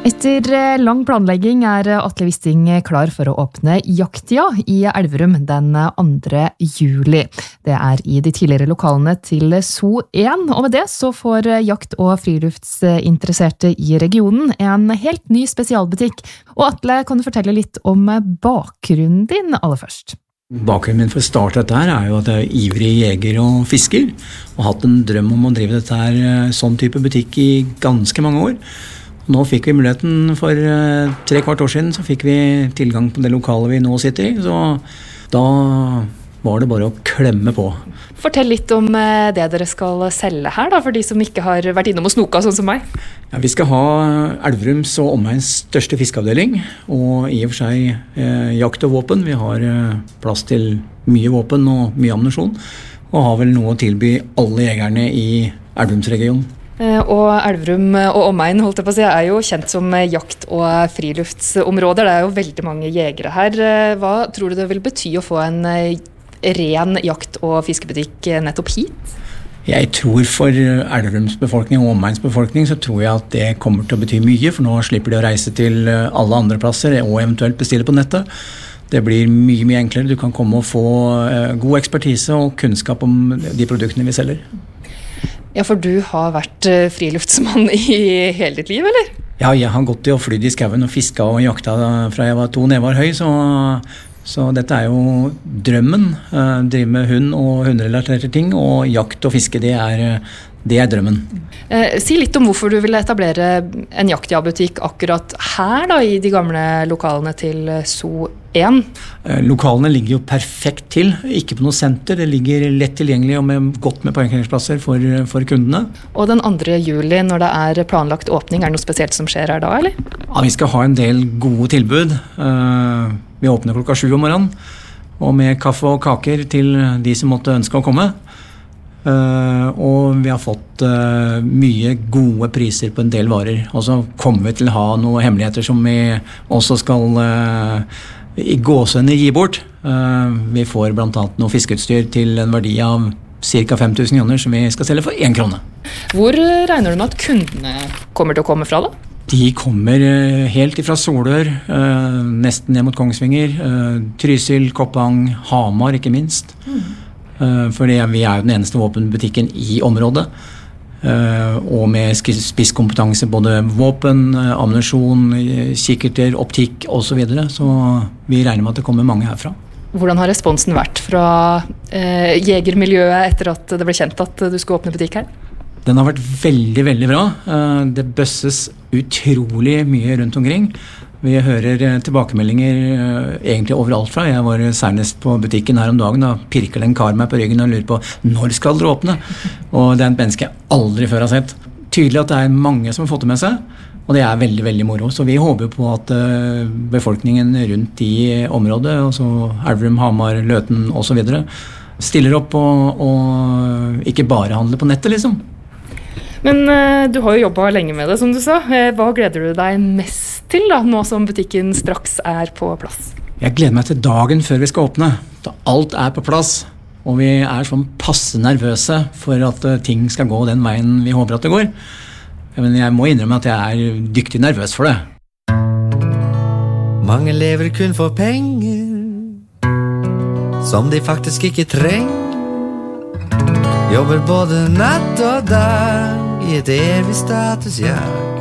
Etter lang planlegging Atle Wisting klar for å åpne jakttida I Elverum den 2. juli. Det I de tidligere lokalene til SO1, og med det så får jakt- og friluftsinteresserte I regionen en helt ny spesialbutikk. Og Atle, kan du fortelle litt om bakgrunnen din aller først? Bakgrunnen min for å starte dette her jo at jeg ivrig jeger og fisker, og hatt en drøm om å drive dette her sånn type butikk I ganske mange år. Nå fikk vi muligheten for 3/4 år siden, så fikk vi tilgang på det lokalet vi nå sitter I, så da var det bare å klemme på. Fortell litt om det dere skal selge her da, for de som ikke har vært innom og snoka sånn som meg. Ja, vi skal ha Elverums og omegns største fiskeavdeling, og I og for seg jakt og våpen. Vi har plass til mye våpen og mye ammunisjon, og har vel noe å tilby alle jegerne I Elverumsregionen. Og Elverum og omegn, holdt jeg på å si, jo kjent som jakt- og friluftsområder. Det jo veldig mange jegere her. Hva tror du det vil bety å få en ren jakt- og fiskebutikk nettopp hit? Jeg tror for Elverums befolkning og omegns befolkning så tror jeg at det kommer til å bety mye, for nå slipper de å reise til alle andre plasser og eventuelt bestille på nettet. Det blir mye, mye enklere. Du kan komme og få god ekspertise og kunnskap om de produktene vi selger. Ja, for du har vært friluftsmann I hele ditt liv, eller? Ja, jeg har gått I og flydd I skauen og fisket og jakta fra jeg var 2 nevar høy, så dette jo drømmen. Drive med hund og hunderelaterte ting, og jakt og fiske, det drømmen. Si litt om hvorfor du vil etablere en jaktbutikk akkurat her da, I de gamle lokalene til SO1. Lokalene ligger jo perfekt til, ikke på noe senter. Det ligger lett tilgjengelig og godt med parkeringsplasser for kundene. Og den 2. juli, når det planlagt åpning, det noe spesielt som skjer her da, eller? Ja, vi skal ha en del gode tilbud. Vi åpner klokka 7 om morgenen, og med kaffe og kaker til de som måtte ønske å komme. Og vi har fått mye gode priser på en del varer, og så kommer vi til å ha noen hemmeligheter som vi også skal I gåsehudene gi bort. Vi får blant annet noe fiskeutstyr til en verdi av ca. 5 000 kroner som vi skal selge for 1 krone. Hvor regner du med at kundene kommer til å komme fra da? De kommer helt ifra Solør, nesten ned mot Kongsvinger, Trysil, Koppang, Hamar ikke minst. Fordi vi jo den eneste våpenbutikken I området, og med spisskompetanse både våpen, ammunisjon, kikkerter, optikk og så videre, så vi regner med at det kommer mange herfra. Hvordan har responsen vært fra jegermiljøet etter at det ble kjent at du skulle åpne butikk her? Den har vært veldig, veldig bra. Det bøsses utrolig mye rundt omkring. Vi hører tilbakemeldinger egentlig overalt fra. Jeg var senest på butikken her om dagen, da pirker det en kar meg på ryggen og lurer på når skal dere åpne? Og det en menneske jeg aldri før har sett. Tydelig at det mange som har fått det med seg, og det veldig, veldig moro. Så vi håper på at befolkningen rundt I området, altså Elverum, Hamar, Løten og så videre, stiller opp og ikke bare handler på nettet liksom. Men du har jo jobbet lenge med det, som du sa. Hva gleder du deg mest til da, nå som butikken straks på plass? Jeg gleder meg til dagen før vi skal åpne, da alt på plass, og vi sånn passe nervøse for at ting skal gå den veien vi håper at det går. Men jeg må innrømme at jeg dyktig nervøs for det. Mange lever kun for penger, som de faktisk ikke trenger. Jobber både natt og dag I et evig statusjag.